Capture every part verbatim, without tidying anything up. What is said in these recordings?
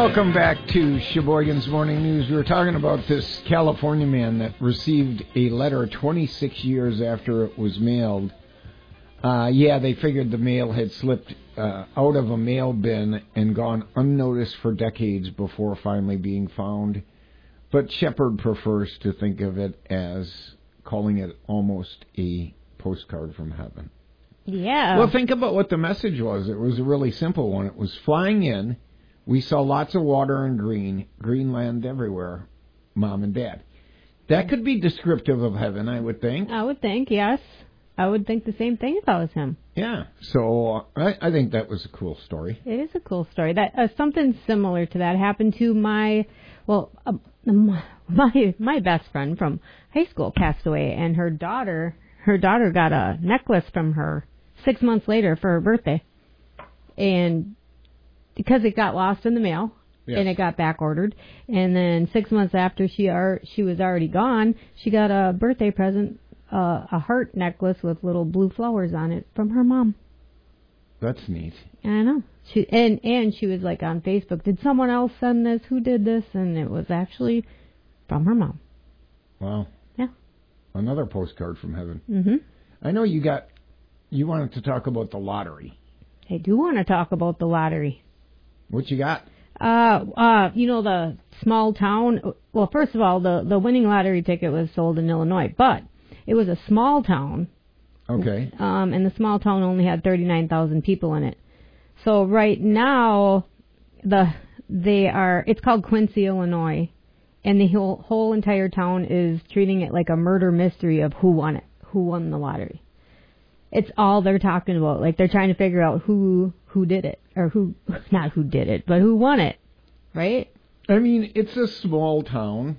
Welcome back to Sheboygan's Morning News. We were talking about this California man that received a letter twenty-six years after it was mailed. Uh, yeah, they figured the mail had slipped uh, out of a mail bin and gone unnoticed for decades before finally being found. But Shepard prefers to think of it as calling it almost a postcard from heaven. Yeah. Well, think about what the message was. It was a really simple one. It was flying in. We saw lots of water and green, green land everywhere, Mom and Dad. That could be descriptive of heaven, I would think. I would think, yes. I would think the same thing if I was him. Yeah, so uh, I, I think that was a cool story. It is a cool story. That uh, something similar to that happened to my, well, uh, my my best friend from high school passed away, and her daughter, her daughter got a necklace from her six months later for her birthday, and because it got lost in the mail, yes. and it got back ordered, and then six months after she are she was already gone, she got a birthday present, uh, a heart necklace with little blue flowers on it from her mom. That's neat. I know. She and and she was like on Facebook. Did someone else send this? Who did this? And it was actually from her mom. Wow. Yeah. Another postcard from heaven. Mm-hmm. I know you got. You wanted to talk about the lottery. I do want to talk about the lottery. What you got? Uh, uh, you know, the small town. Well, first of all, the, the winning lottery ticket was sold in Illinois, but it was a small town. Okay. Um, and the small town only had thirty-nine thousand people in it. So right now, the they are. It's called Quincy, Illinois, and the whole whole entire town is treating it like a murder mystery of who won it, who won the lottery. It's all they're talking about. Like, they're trying to figure out who who did it. Or who, not who did it, but who won it. Right? I mean, it's a small town.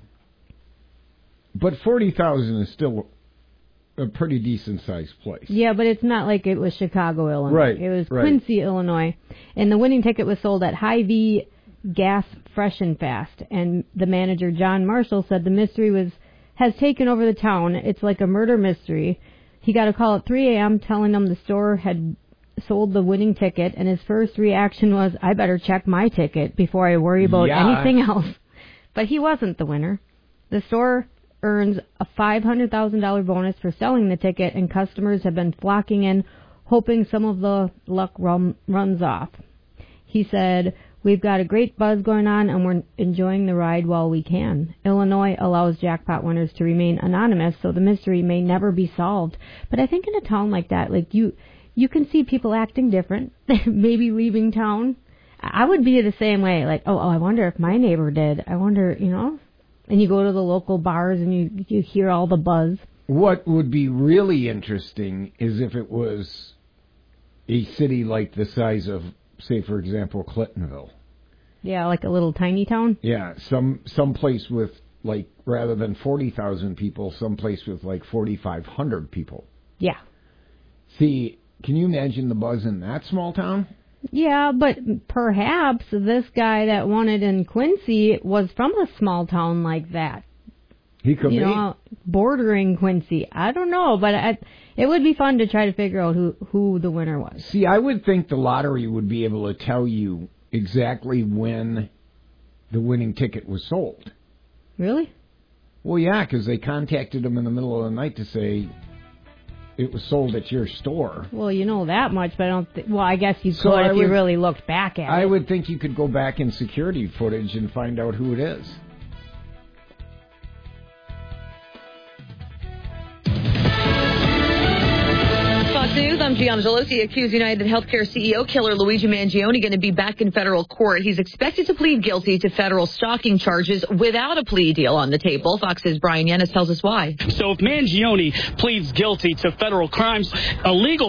But forty thousand is still a pretty decent-sized place. Yeah, but it's not like it was Chicago, Illinois. Right, It was right. Quincy, Illinois. And the winning ticket was sold at Hy-Vee Gas Fresh and Fast. And the manager, John Marshall, said the mystery was has taken over the town. It's like a murder mystery. He got a call at three a.m. telling him the store had sold the winning ticket, and his first reaction was, I better check my ticket before I worry about yeah. anything else. But he wasn't the winner. The store earns a five hundred thousand dollars bonus for selling the ticket, and customers have been flocking in, hoping some of the luck run, runs off. He said, we've got a great buzz going on, and we're enjoying the ride while we can. Illinois allows jackpot winners to remain anonymous, so the mystery may never be solved. But I think in a town like that, like you, you can see people acting different, maybe leaving town. I would be the same way, like, oh, oh, I wonder if my neighbor did. I wonder, you know. And you go to the local bars and you you hear all the buzz. What would be really interesting is if it was a city like the size of, say, for example, Clintonville. Yeah, like a little tiny town? Yeah, some some place with, like, rather than forty thousand people, some place with, like, forty-five hundred people. Yeah. See, can you imagine the buzz in that small town? Yeah, but perhaps this guy that won it in Quincy was from a small town like that. He could you be. know, bordering Quincy. I don't know, but I, it would be fun to try to figure out who, who the winner was. See, I would think the lottery would be able to tell you exactly when the winning ticket was sold. Really? Well, yeah, because they contacted him in the middle of the night to say it was sold at your store. Well, you know that much, but I don't think... Well, I guess you So could I if would- you really looked back at I it. would think you could go back in security footage and find out who it is. Fox News, I'm Gianna Gelosi. Accused United Healthcare C E O killer Luigi Mangione going to be back in federal court. He's expected to plead guilty to federal stalking charges without a plea deal on the table. Fox's Brian Yennis tells us why. So if Mangione pleads guilty to federal crimes, a legal